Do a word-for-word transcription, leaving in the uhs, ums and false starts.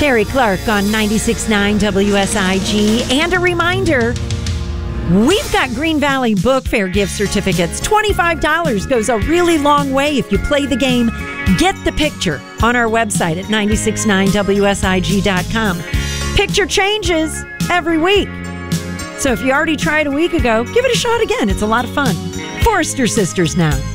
Terry Clark on ninety-six point nine W S I G. And a reminder, we've got Green Valley Book Fair gift certificates. twenty-five dollars goes a really long way if you play the game. Get the picture on our website at nine six nine W S I G dot com. Picture changes every week. So if you already tried a week ago, give it a shot again. It's a lot of fun. Forrester Sisters now.